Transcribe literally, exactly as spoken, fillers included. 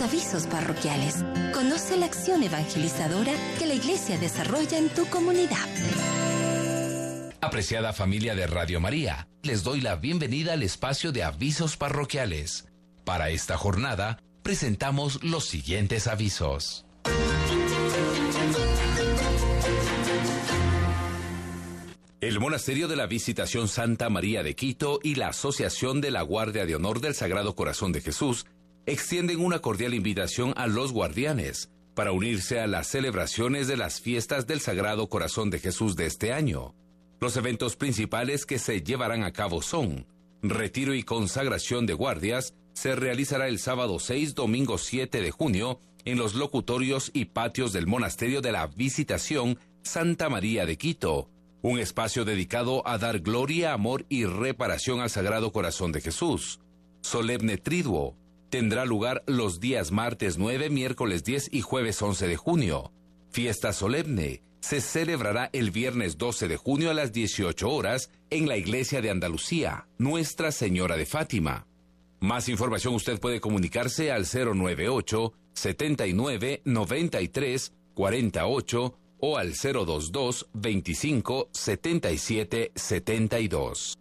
avisos parroquiales. Conoce la acción evangelizadora que la Iglesia desarrolla en tu comunidad. Apreciada familia de Radio María, les doy la bienvenida al espacio de avisos parroquiales. Para esta jornada, presentamos los siguientes avisos. El Monasterio de la Visitación Santa María de Quito y la Asociación de la Guardia de Honor del Sagrado Corazón de Jesús extienden una cordial invitación a los guardianes para unirse a las celebraciones de las fiestas del Sagrado Corazón de Jesús de este año. Los eventos principales que se llevarán a cabo son: retiro y consagración de guardias, se realizará el sábado seis, domingo siete de junio, en los locutorios y patios del Monasterio de la Visitación Santa María de Quito, un espacio dedicado a dar gloria, amor y reparación al Sagrado Corazón de Jesús. Solemne Triduo tendrá lugar los días martes nueve, miércoles diez y jueves once de junio. Fiesta solemne se celebrará el viernes doce de junio a las dieciocho horas en la Iglesia de Andalucía, Nuestra Señora de Fátima. Más información usted puede comunicarse al cero nueve ocho, setenta y nueve, noventa y tres, cuarenta y ocho o al cero veintidós, veinticinco, setenta y siete, setenta y dos.